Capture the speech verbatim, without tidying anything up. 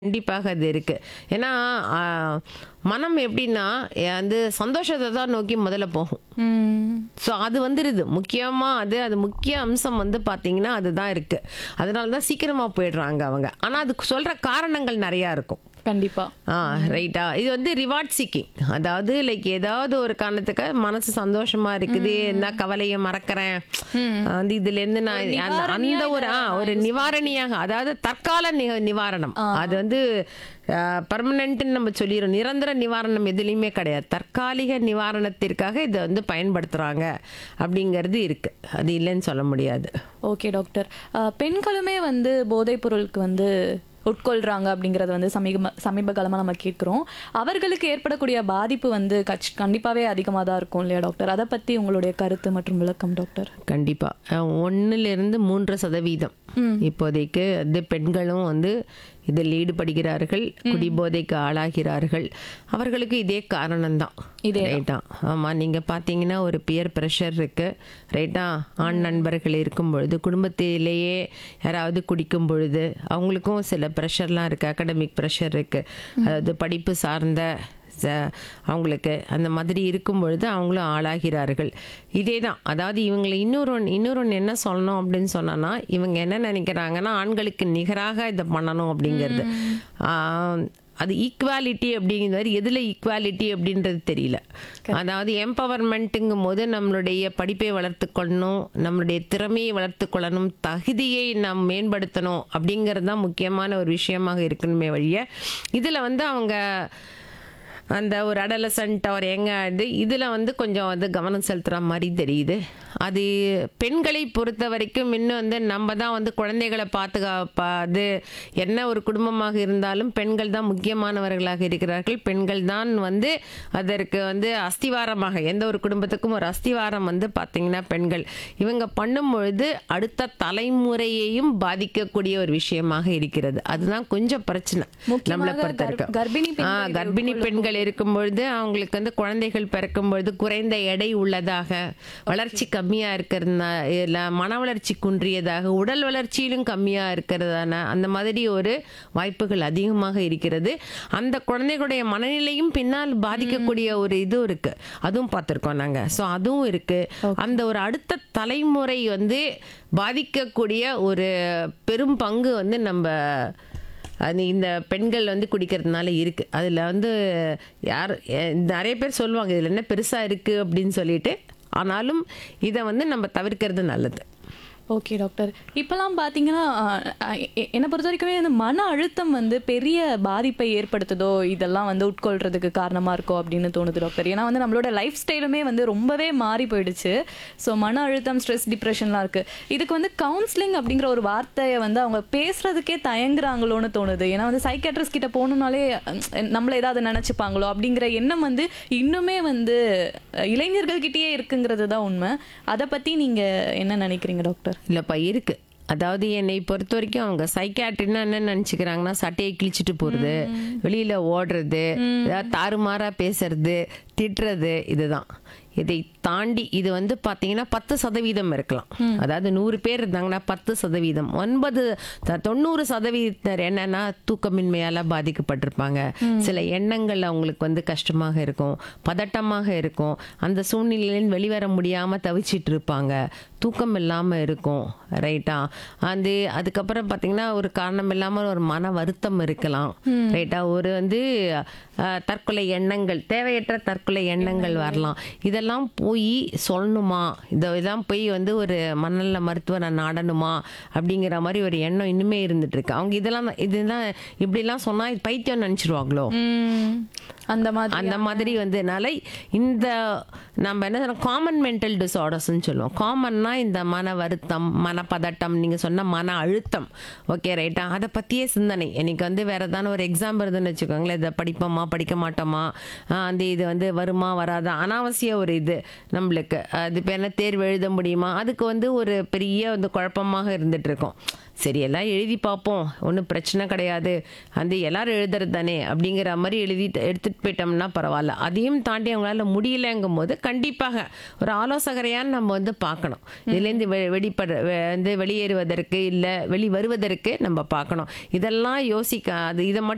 கண்டிப்பாக அது இருக்கு. ஏன்னா, அ மனம் எப்படின்னா, எ வந்து சந்தோஷத்த தான் நோக்கி முதல்ல போகும். ம். ஸோ அது வந்துருது. முக்கியமா அது அது முக்கிய அம்சம் வந்து பார்த்தீங்கன்னா, அதுதான் இருக்கு. அதனால தான் சீக்கிரமா போயிடுறாங்க அவங்க. ஆனா, அதுக்கு சொல்ற காரணங்கள் நெறையா இருக்கும். கண்டிப்பா. ஆ ரைட்டா. இது வந்து ரிவார்ட் சீக்கிங். அதாவது லைக் ஏதாவது ஒரு காரணத்துக்கு மனசு சந்தோஷமா இருக்குது. நான் கவலைய மறக்கிறேன். வந்து இதுலேருந்து நான் ஒரு அந்த நிவாரணியா அந்த ஒரு இத ஆ நான் ஒரு யூஸ் நிவாரணியாக அதாவது தற்கால நி நிவாரணம். அது வந்து பெர்மனன்ட்னு நம்ம சொல்லிடுறோம். நிரந்தர நிவாரணம் எதுலேயுமே கிடையாது. தற்காலிக நிவாரணத்திற்காக இதை வந்து பயன்படுத்துகிறாங்க அப்படிங்கிறது இருக்கு. அது இல்லைன்னு சொல்ல முடியாது. Okay doctor. அ, பெண்களுமே வந்து போதைப் பொருளுக்கு வந்து உட்கொள்றாங்க அப்படிங்கறது வந்து சமீப சமீப காலமா நம்ம கேட்கிறோம். அவர்களுக்கு ஏற்படக்கூடிய பாதிப்பு வந்து கச் கண்டிப்பாவே அதிகமாக தான் இருக்கும் இல்லையா டாக்டர்? அதை பத்தி உங்களுடைய கருத்து மற்றும் விளக்கம் டாக்டர். கண்டிப்பா. ஒன்றிலிருந்து மூன்று சதவீதம் இப்போதைக்கு வந்து பெண்களும் வந்து இதில் ஈடுபடுகிறார்கள், குடிபோதைக்கு ஆளாகிறார்கள். அவர்களுக்கு இதே காரணம்தான். இதே ரைட்டா. ஆமாம், நீங்கள் பார்த்தீங்கன்னா ஒரு பியர் ப்ரெஷர் இருக்கு. ரைட்டா. ஆண் நண்பர்கள் இருக்கும் பொழுது, குடும்பத்திலேயே யாராவது குடிக்கும் பொழுது அவங்களுக்கும் சில ப்ரெஷர்லாம் இருக்குது. அகடமிக் ப்ரெஷர் இருக்குது. அதாவது படிப்பு சார்ந்த ச- அவங்களுக்கு அந்த மாதிரி இருக்கும் பொழுது அவங்களும் ஆளாகிறார்கள். இதே தான். அதாவது இவங்களை இன்னொரு ஒன்று இன்னொரு ஒன்று என்ன சொல்லணும் அப்படின்னு சொன்னோன்னா, இவங்க என்ன நினைக்கிறாங்கன்னா ஆண்களுக்கு நிகராக இதை பண்ணணும் அப்படிங்கிறது. ஆஹ், அது ஈக்குவாலிட்டி அப்படிங்கிறது எதில் ஈக்குவாலிட்டி அப்படின்றது தெரியல. அதாவது எம்பவர்மெண்ட்டுங்கும் போது நம்மளுடைய படிப்பை வளர்த்துக்கொள்ளணும், நம்மளுடைய திறமையை வளர்த்துக்கொள்ளணும், தகுதியை நாம் மேம்படுத்தணும் அப்படிங்கிறது தான் முக்கியமான ஒரு விஷயமாக இருக்கணுமே வழிய இதில் வந்து அவங்க அந்த ஒரு அடலசன்ட் ஒரு எங்க இது இதில் வந்து கொஞ்சம் வந்து கவனம் செலுத்துகிற மாதிரி தெரியுது. அது பெண்களை பொறுத்த வரைக்கும் இன்னும் வந்து நம்ம தான் வந்து குழந்தைகளை பாதுகாப்பா அது என்ன ஒரு குடும்பமாக இருந்தாலும் பெண்கள் தான் முக்கியமானவர்களாக இருக்கிறார்கள். பெண்கள் தான் வந்து அதற்கு வந்து அஸ்திவாரமாக எந்த ஒரு குடும்பத்துக்கும் ஒரு அஸ்திவாரம் வந்து பார்த்திங்கன்னா பெண்கள். இவங்க பண்ணும் பொழுது அடுத்த தலைமுறையையும் பாதிக்கக்கூடிய ஒரு விஷயமாக இருக்கிறது. அதுதான் கொஞ்சம் பிரச்சனை நம்மளை முக்கியமாக பொறுத்த கர்- வரைக்கும். கர்ப்பிணி ஆ, பெண்கள் கர்ப்பிணி பெண்கள் இருக்கும் பொழுது அவங்களுக்கு வந்து குழந்தைகள் பிறக்கும் பொழுது குறைந்த எடை உள்ளதாக, வளர்ச்சி கம்மியா இருக்கிறதுனா இல்ல மன வளர்ச்சி குன்றியதாக, உடல் வளர்ச்சியிலும் கம்மியா இருக்கிறதான அந்த மாதிரி ஒரு வாய்ப்புகள் அதிகமாக இருக்கிறது. அந்த குழந்தைகளுடைய மனநிலையும் பின்னால் பாதிக்கக்கூடிய ஒரு இது இருக்கு. அதுவும் பார்த்துருக்கோம் நாங்க. ஸோ அதுவும் இருக்கு. அந்த ஒரு அடுத்த தலைமுறை வந்து பாதிக்கக்கூடிய ஒரு பெரும் பங்கு வந்து நம்ம அது இந்த பெண்கள் வந்து குடிக்கிறதுனால இருக்கு. அதில் வந்து யார் எ- நிறைய பேர் சொல்லுவாங்க இதில் என்ன பெருசாக இருக்கு அப்படின்னு சொல்லிட்டு. ஆனாலும் இதை வந்து நம்ம தவிர்க்கிறது நல்லது. Okay doctor. இப்பெல்லாம் பார்த்தீங்கன்னா அஹ், அஹ், எ- என்னை பொறுத்த வரைக்குமே இந்த மன அழுத்தம் வந்து பெரிய பாதிப்பை ஏற்படுத்துதோ இதெல்லாம் வந்து உட்கொள்றதுக்கு காரணமாக இருக்கோ அப்படின்னு தோணுது டாக்டர். ஏன்னா வந்து நம்மளோட லைஃப் ஸ்டைலுமே வந்து ரொம்பவே மாறி போயிடுச்சு. ஸோ மன அழுத்தம், ஸ்ட்ரெஸ், டிப்ரெஷன்லாம் இருக்குது. இதுக்கு வந்து கவுன்சிலிங் அப்படிங்கிற ஒரு வார்த்தையை வந்து அவங்க பேசுறதுக்கே தயங்குறாங்களோன்னு தோணுது. ஏன்னா வந்து சைக்காட்ரிஸ்ட் கிட்ட போகணுன்னாலே நம்மள ஏதாவது நினச்சிப்பாங்களோ அப்படிங்கிற எண்ணம் வந்து இன்னுமே வந்து அஹ், இளைஞர்கள்கிட்டயே இருக்குங்கிறது தான் உண்மை. அதை பற்றி நீங்கள் என்ன நினைக்கிறீங்க டாக்டர்? இல்லைப்பா இருக்கு. அதாவது என்னை பொறுத்த வரைக்கும் அவங்க சைக்காட்ரின்னா என்ன நினச்சிக்கிறாங்கன்னா சட்டையை கிழிச்சிட்டு போகிறது, வெளியில் ஓடுறது, ஏதாவது தாறுமாறாக பேசுறது, திட்டுறது, இதுதான். இதை தாண்டி இது வந்து பார்த்தீங்கன்னா பத்து சதவீதம் இருக்கலாம். அதாவது நூறு பேர் இருந்தாங்கன்னா பத்து சதவீதம் ஒன்பது த- தொண்ணூறு சதவீதத்தினர் என்னன்னா தூக்கமின்மையால் பாதிக்கப்பட்டிருப்பாங்க. சில எண்ணங்கள் அவங்களுக்கு வந்து கஷ்டமாக இருக்கும், பதட்டமாக இருக்கும், அந்த சூழ்நிலையில வெளிவர முடியாமல் தவிச்சிட்டு இருப்பாங்க, தூக்கம் இல்லாமல் இருக்கும். ரைட்டா. அது அதுக்கப்புறம் பார்த்தீங்கன்னா ஒரு காரணம் இல்லாமல் ஒரு மன வருத்தம் இருக்கலாம். ரைட்டா. ஒரு வந்து அஹ், தற்கொலை எண்ணங்கள், தேவையற்ற தற்கொலை எண்ணங்கள் வரலாம். இதெல்லாம் போய் சொல்லணுமா, இதெல்லாம் போய் வந்து ஒரு மனநல மருத்துவரை நாடணுமா அப்படிங்கிற மாதிரி ஒரு எண்ணம் இன்னுமே இருந்துட்டு இருக்கு. அவங்க இதெல்லாம் இதுதான் இப்படிலாம் சொன்னா இது பைத்தியம் நினைச்சிருவாங்களோ ம், அந்த மாதிரி அந்த மாதிரி வந்துனால இந்த நம்ம என்ன சொல்றோம் காமன் மென்டல் டிஸார்டர்ஸ்ன்னு சொல்லுவோம். காமன்னா இந்த மன வருத்தம், மனப்பதட்டம், நீங்கள் சொன்ன மன அழுத்தம். ஓகே ரைட்டா. அதை பற்றியே சிந்தனை. எனக்கு வந்து வேற ஏதான ஒரு எக்ஸாம் வருதுன்னு வச்சுக்கோங்களேன், இதை படிப்போமா படிக்க மாட்டோமா, ஆஹ் அந்த இது வந்து வருமா வராதா, அனாவசிய ஒரு இது நம்மளுக்கு. அது இப்போ என்ன தேர்வு எழுத முடியுமா, அதுக்கு வந்து ஒரு பெரிய வந்து குழப்பமாக இருந்துட்டு இருக்கோம். சரி எல்லாம் எழுதி பார்ப்போம், ஒன்றும் பிரச்சனை கிடையாது, அந்த எல்லாரும் எழுதுறது தானே அப்படிங்கிற மாதிரி எழுதி எடுத்துகிட்டு போயிட்டோம்னா பரவாயில்ல. அதையும் தாண்டி அவங்களால முடியலைங்கும் போது கண்டிப்பாக ஒரு ஆலோசகரையான்னு நம்ம வந்து பார்க்கணும். இதுலேருந்து வெ வெளிப்பட வெ- வந்து வெளியேறுவதற்கு இல்லை வெளி வருவதற்கு நம்ம பார்க்கணும். இதெல்லாம் யோசிக்க அது இதை மட்டும்